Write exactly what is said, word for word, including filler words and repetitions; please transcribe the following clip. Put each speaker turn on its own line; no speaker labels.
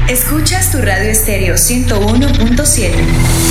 Escuchas tu Radio Estéreo ciento uno punto siete.